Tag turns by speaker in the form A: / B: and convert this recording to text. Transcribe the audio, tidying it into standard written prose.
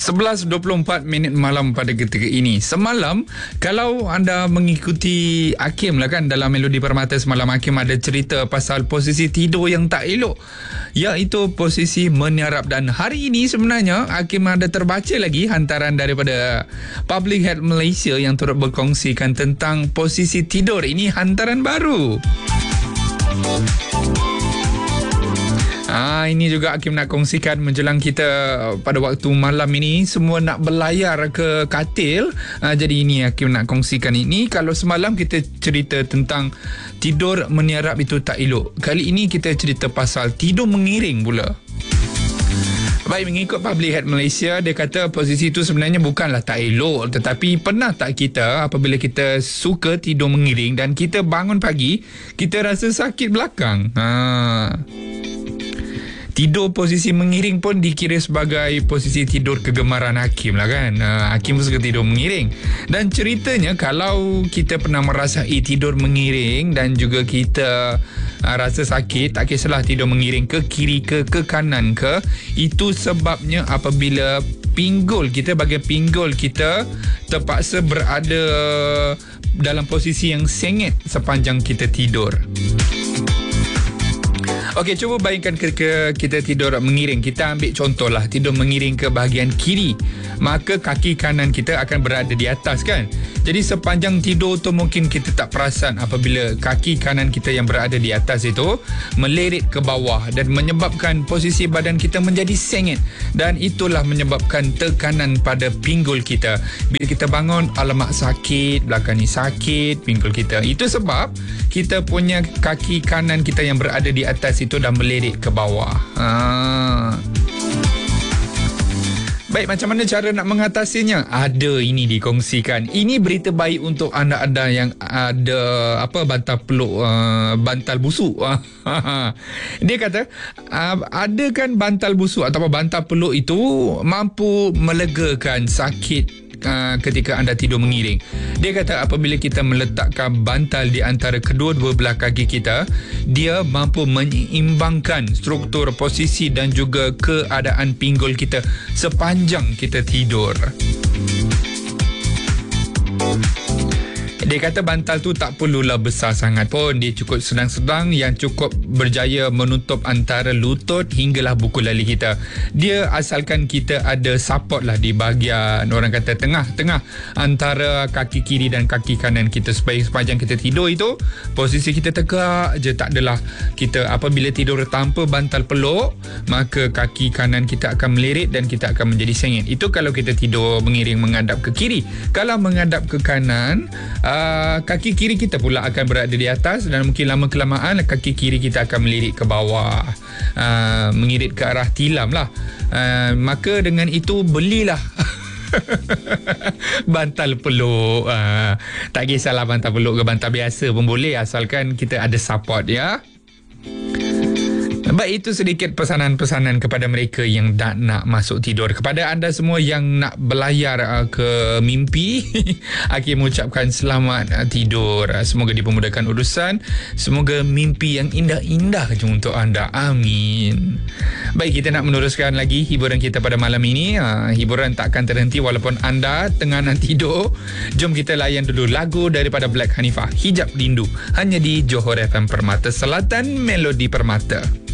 A: 11.24 malam pada ketika ini. Semalam, kalau anda mengikuti Hakim lah kan, dalam Melodi Permata semalam Hakim ada cerita pasal posisi tidur yang tak elok, iaitu posisi meniarap. Dan hari ini sebenarnya Hakim ada terbaca lagi hantaran daripada Public Health Malaysia yang turut berkongsikan tentang posisi tidur. Ini hantaran baru. Ini juga Hakim nak kongsikan menjelang kita pada waktu malam ini semua nak berlayar ke katil. Jadi ini Hakim nak kongsikan ini. Kalau semalam kita cerita tentang tidur meniarap itu tak elok, kali ini kita cerita pasal tidur mengiring pula. Baik, mengikut Public Health Malaysia, dia kata posisi itu sebenarnya bukanlah tak elok, tetapi pernah tak kita apabila kita suka tidur mengiring dan kita bangun pagi, kita rasa sakit belakang. Tidur posisi mengiring pun dikira sebagai posisi tidur kegemaran Hakim lah kan. Hakim pun suka tidur mengiring. Dan ceritanya kalau kita pernah merasai tidur mengiring dan juga kita rasa sakit, tak kisahlah tidur mengiring ke kiri ke kanan ke, itu sebabnya apabila pinggul kita, bahagian pinggul kita terpaksa berada dalam posisi yang sengit sepanjang kita tidur. Okey, cuba bayangkan ketika kita tidur mengiring. Kita ambil contohlah tidur mengiring ke bahagian kiri, maka kaki kanan kita akan berada di atas kan. Jadi sepanjang tidur tu mungkin kita tak perasan apabila kaki kanan kita yang berada di atas itu melirik ke bawah dan menyebabkan posisi badan kita menjadi sengit, dan itulah menyebabkan tekanan pada pinggul kita. Bila kita bangun, alamak sakit, belakang ni sakit pinggul kita. Itu sebab kita punya kaki kanan kita yang berada di atas itu dah melirik ke bawah. Baik, macam mana cara nak mengatasinya? Ada ini dikongsikan. Ini berita baik untuk anda-anda yang ada bantal peluk, bantal busuk. Dia kata ada kan bantal busuk atau bantal peluk itu mampu melegakan sakit ketika anda tidur mengiring. Dia kata apabila kita meletakkan bantal di antara kedua-dua belah kaki kita, dia mampu menyeimbangkan struktur, posisi dan juga keadaan pinggul kita sepanjang kita tidur. Dia kata bantal tu tak perlulah besar sangat pun, dia cukup sedang-sedang yang cukup berjaya menutup antara lutut hinggalah buku lali kita. Dia asalkan kita ada support lah di bahagian, orang kata tengah-tengah antara kaki kiri dan kaki kanan kita, supaya sepanjang kita tidur itu posisi kita tegak je. Tak adalah kita apabila tidur tanpa bantal peluk, maka kaki kanan kita akan melirik dan kita akan menjadi sengit. Itu kalau kita tidur mengiring menghadap ke kiri. Kalau menghadap ke kanan, kaki kiri kita pula akan berada di atas, dan mungkin lama kelamaan kaki kiri kita akan melirik ke bawah, mengirit ke arah tilam lah. Maka dengan itu belilah bantal peluk. Tak kisahlah bantal peluk ke bantal biasa pun boleh, asalkan kita ada support ya. Baik, itu sedikit pesanan-pesanan kepada mereka yang nak masuk tidur. Kepada anda semua yang nak berlayar ke mimpi, Hakim mengucapkan selamat tidur. Semoga dipermudahkan urusan. Semoga mimpi yang indah-indah je untuk anda. Amin. Baik, kita nak meneruskan lagi hiburan kita pada malam ini. Hiburan tak akan terhenti walaupun anda tengah nak tidur. Jom kita layan dulu lagu daripada Black Hanifah, Hijab Rindu, hanya di Johor FM Permata Selatan, Melodi Permata.